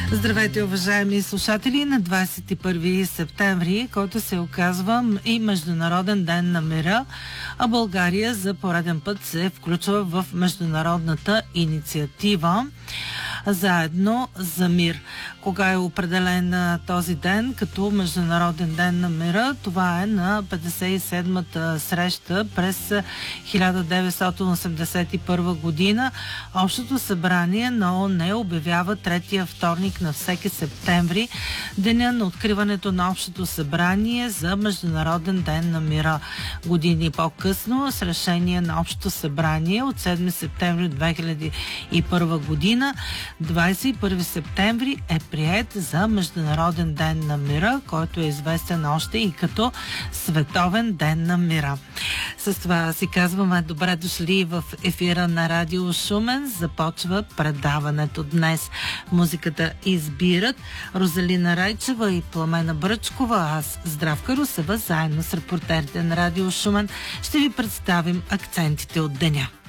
Здравейте, уважаеми слушатели! На 21 септември, който се оказва и Международен ден на мира, а България за пореден път се включва в международната инициатива Заедно за мир. Кога е определен този ден като Международен ден на мира? Това е на 57-та среща през 1981 година. Общото събрание на ООН обявява третия вторник на всеки септември деня на откриването на Общото събрание за Международен ден на мира. Години по-късно с решение на Общото събрание от 7 септември 2001 година 21 септември е приет за Международен ден на мира, който е известен още и като Световен ден на мира. С това си казваме добре дошли в ефира на Радио Шумен. Започва предаването днес. Музиката избират Розалина Райчева и Пламена Бръчкова. Аз, Здравка Русева, заедно с репортерите на Радио Шумен ще ви представим акцентите от деня.